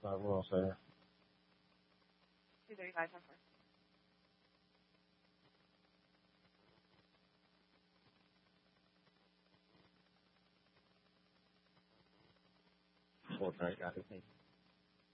I will say. 2:35 so far. Fortnite got his name.